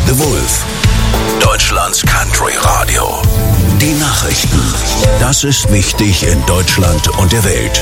The Wolf, Deutschlands Country Radio. Die Nachrichten. Das ist wichtig in Deutschland und der Welt.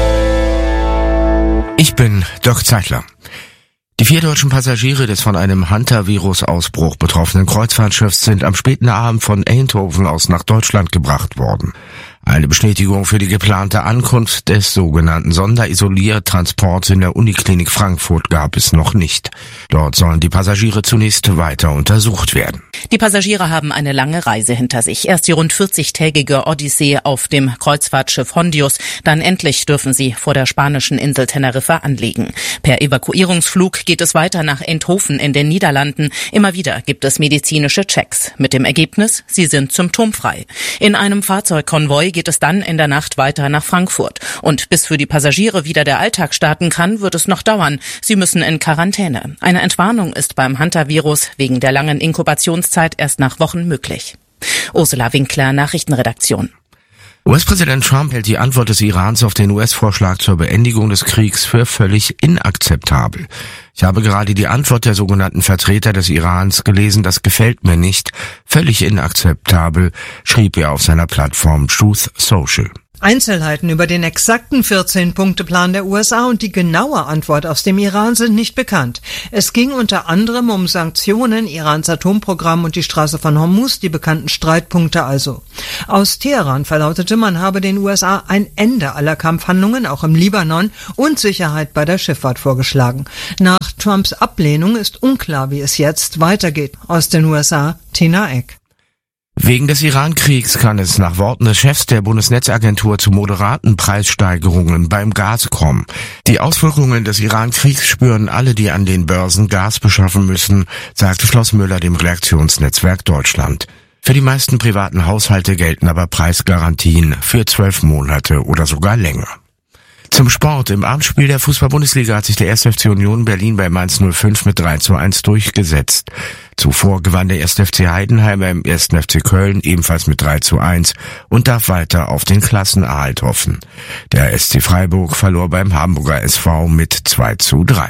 Ich bin Dirk Zeitler. Die 4 deutschen Passagiere des von einem Hantavirus-Ausbruch betroffenen Kreuzfahrtschiffs sind am späten Abend von Eindhoven aus nach Deutschland gebracht worden. Eine Bestätigung für die geplante Ankunft des sogenannten Sonderisoliertransports in der Uniklinik Frankfurt gab es noch nicht. Dort sollen die Passagiere zunächst weiter untersucht werden. Die Passagiere haben eine lange Reise hinter sich. Erst die rund 40-tägige Odyssee auf dem Kreuzfahrtschiff Hondius. Dann endlich dürfen sie vor der spanischen Insel Teneriffa anlegen. Per Evakuierungsflug geht es weiter nach Eindhoven in den Niederlanden. Immer wieder gibt es medizinische Checks. Mit dem Ergebnis, sie sind symptomfrei. In einem Fahrzeugkonvoi geht es dann in der Nacht weiter nach Frankfurt. Und bis für die Passagiere wieder der Alltag starten kann, wird es noch dauern. Sie müssen in Quarantäne. Eine Entwarnung ist beim Hantavirus wegen der langen Inkubationszeit erst nach Wochen möglich. Ursula Winkler, Nachrichtenredaktion. US-Präsident Trump hält die Antwort des Irans auf den US-Vorschlag zur Beendigung des Kriegs für völlig inakzeptabel. Ich habe gerade die Antwort der sogenannten Vertreter des Irans gelesen, das gefällt mir nicht. Völlig inakzeptabel, schrieb er auf seiner Plattform Truth Social. Einzelheiten über den exakten 14-Punkte-Plan der USA und die genaue Antwort aus dem Iran sind nicht bekannt. Es ging unter anderem um Sanktionen, Irans Atomprogramm und die Straße von Hormuz, die bekannten Streitpunkte also. Aus Teheran verlautete, man habe den USA ein Ende aller Kampfhandlungen, auch im Libanon, und Sicherheit bei der Schifffahrt vorgeschlagen. Nach Trumps Ablehnung ist unklar, wie es jetzt weitergeht. Aus den USA, Tina Eck. Wegen des Iran-Kriegs kann es nach Worten des Chefs der Bundesnetzagentur zu moderaten Preissteigerungen beim Gas kommen. Die Auswirkungen des Iran-Kriegs spüren alle, die an den Börsen Gas beschaffen müssen, sagte Schloss Müller dem Redaktionsnetzwerk Deutschland. Für die meisten privaten Haushalte gelten aber Preisgarantien für 12 Monate oder sogar länger. Zum Sport. Im Abendspiel der Fußball-Bundesliga hat sich der 1. FC Union Berlin bei Mainz 05 mit 3:1 durchgesetzt. Zuvor gewann der 1. FC Heidenheim beim 1. FC Köln ebenfalls mit 3:1 und darf weiter auf den Klassenerhalt hoffen. Der SC Freiburg verlor beim Hamburger SV mit 2:3.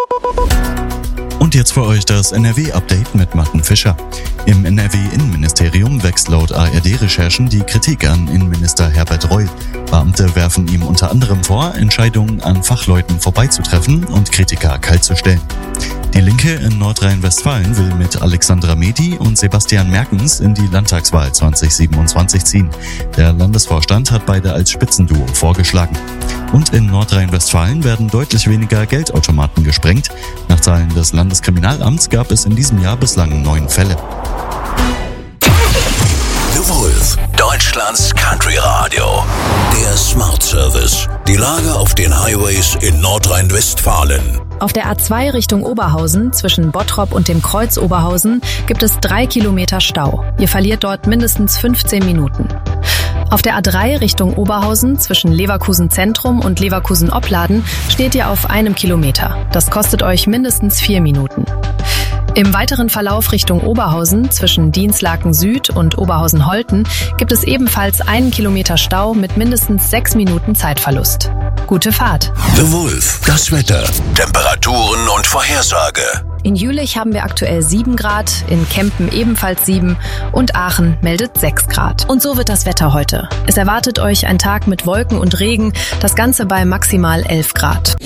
Und jetzt für euch das NRW-Update mit Martin Fischer. Im NRW-Innenministerium wächst laut ARD-Recherchen die Kritik an Innenminister Herbert Reul. Beamte werfen ihm unter anderem vor, Entscheidungen an Fachleuten vorbeizutreffen und Kritiker kaltzustellen. Die Linke in Nordrhein-Westfalen will mit Alexandra Medi und Sebastian Merkens in die Landtagswahl 2027 ziehen. Der Landesvorstand hat beide als Spitzenduo vorgeschlagen. Und in Nordrhein-Westfalen werden deutlich weniger Geldautomaten gesprengt. Nach Zahlen des Landeskriminalamts gab es in diesem Jahr bislang 9 Fälle. The Wolf, Deutschlands Country Radio. Der Smart Service. Die Lage auf den Highways in Nordrhein-Westfalen. Auf der A2 Richtung Oberhausen zwischen Bottrop und dem Kreuz Oberhausen gibt es 3 Kilometer Stau. Ihr verliert dort mindestens 15 Minuten. Auf der A3 Richtung Oberhausen zwischen Leverkusen Zentrum und Leverkusen Opladen steht ihr auf 1 Kilometer. Das kostet euch mindestens 4 Minuten. Im weiteren Verlauf Richtung Oberhausen zwischen Dienstlaken Süd und Oberhausen-Holten gibt es ebenfalls 1 Kilometer Stau mit mindestens 6 Minuten Zeitverlust. Gute Fahrt. The Wolf, das Wetter, Temperaturen und Vorhersage. In Jülich haben wir aktuell 7 Grad, in Kempen ebenfalls 7 und Aachen meldet 6 Grad. Und so wird das Wetter heute. Es erwartet euch ein Tag mit Wolken und Regen, das Ganze bei maximal 11 Grad.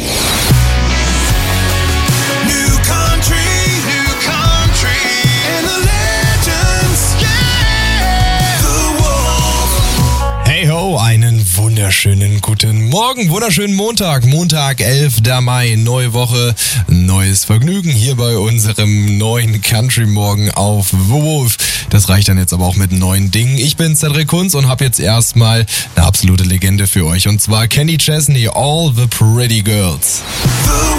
Einen wunderschönen guten Morgen, wunderschönen Montag, 11. Mai, neue Woche, neues Vergnügen hier bei unserem neuen Country Morgen auf The Wolf. Das reicht dann jetzt aber auch mit neuen Dingen. Ich bin Cedric Kunz und habe jetzt erstmal eine absolute Legende für euch und zwar Kenny Chesney, All the Pretty Girls.